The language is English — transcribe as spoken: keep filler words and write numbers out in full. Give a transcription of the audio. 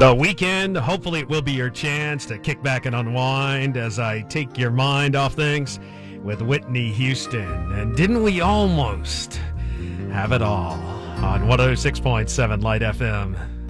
The weekend, hopefully it will be your chance to kick back and unwind as I take your mind off things with Whitney Houston. And didn't we almost have it all on one oh six point seven Light F M?